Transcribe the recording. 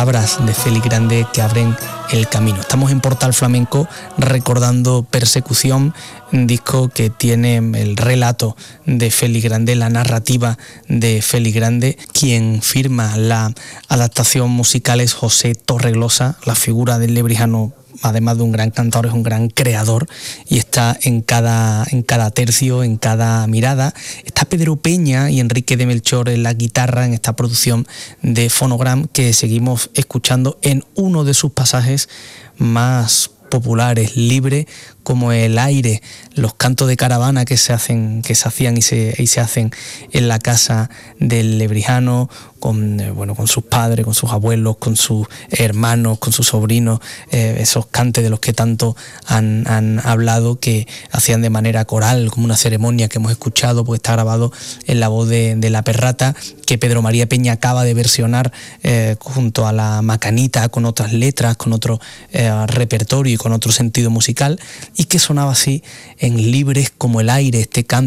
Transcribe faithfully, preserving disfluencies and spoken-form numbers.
palabras de Félix Grande que abren el camino. Estamos en Portal Flamenco recordando Persecución, un disco que tiene el relato de Félix Grande, la narrativa de Félix Grande. Quien firma la adaptación musical es José Torregrosa. La figura del lebrijano, además de un gran cantador, es un gran creador y está en cada, en cada tercio, en cada mirada. Está Pedro Peña y Enrique de Melchor en la guitarra en esta producción de Fonogram que seguimos escuchando en uno de sus pasajes más populares, libre como el aire, los cantos de caravana que se hacen, que se hacían y se, y se hacen en la casa del lebrijano, con, eh, bueno, con sus padres, con sus abuelos, con sus hermanos, con sus sobrinos, eh, esos cantes de los que tanto han, han hablado, que hacían de manera coral, como una ceremonia que hemos escuchado, pues está grabado en la voz de, de La Perrata, que Pedro María Peña acaba de versionar eh, junto a la Macanita, con otras letras, con otro eh, repertorio y con otro sentido musical, y que sonaba así en Libres como el aire, este canto